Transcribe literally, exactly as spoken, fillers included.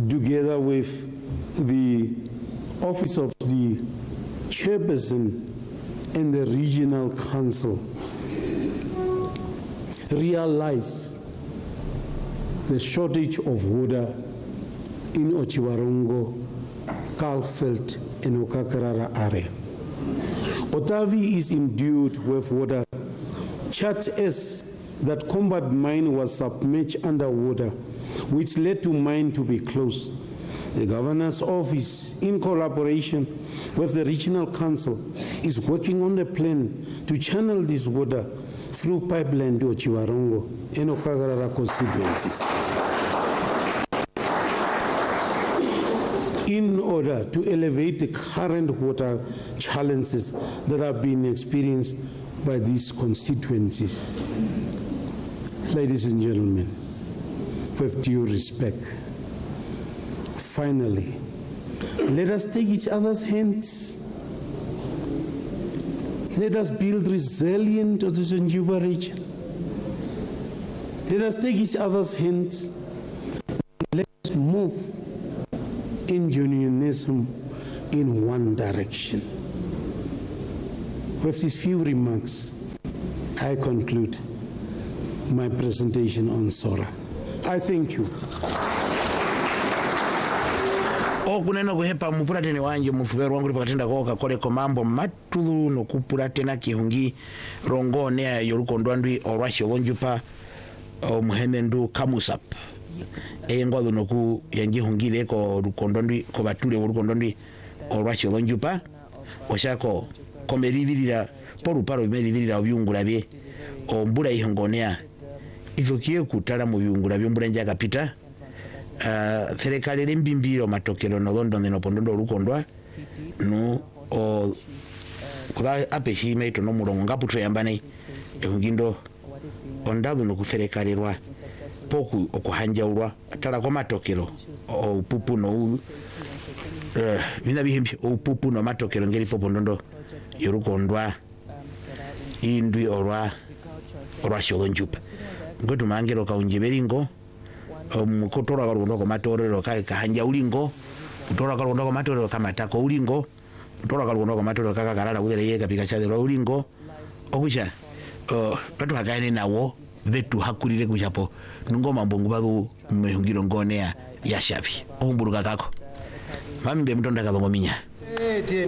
together with the Office of the Chairperson and the Regional Council, realize the shortage of water in Otjiwarongo, Kalkveld, and Okakarara area. Otavi is endued with water. Chat S, that combat mine was submerged underwater, which led to mine to be closed. The Governor's Office, in collaboration with the Regional Council, is working on a plan to channel this water through pipeline to Otjiwarongo and Okakarara constituencies, in order to elevate the current water challenges that are being experienced by these constituencies. Ladies and gentlemen, with due respect, finally, let us take each other's hands. Let us build resilient of the Zanzibar region. Let us take each other's hands. Let us move in unionism in one direction. With these few remarks, I conclude my presentation on SORA. I thank you. Okunena kuhepa mupulatene wanje mufubero wangu pakatenda koka koleko mambo matulu nokupulatena kihungi rongone ya yorukondo ndwi orwasho wonjupa omuhemendu kamusap eyengwado noku yanjihungile ko rukondo ndwi ko batule urukondo ndwi orwasho wonjupa oshako komeribirira poruparo bimeribirira obyungula bye ombula ihongonea ivokie kutala mu byungula byombula nja kapita. Uh, serikali limbimbiro matokelo no dondo no pondondo lukondwa no o kuba apeshi meito no murongo ngaputwe yambane ehungindo ondado no kuserekalirwa poku okuhanjaulwa atala kwa matokelo o pupu no uh, mina bihimbi o pupu no matokelo ngeli popondondo yorukondwa indwi orwa orwa shogonjupa ngoto mangero kaunjeberingo mukotora karundo ko matorero ka kahanja ulingo mutora karundo ko matorero kama tako ulingo mutora karundo ko matorero kaka karara kudere yeka pikachadero ulingo okucha uh patu hakaene nawo vetu hakulire kuchapo ngoma mbongu badu mehungiro ngone ya shafi omburuka kako mambe mtonda kalongo minya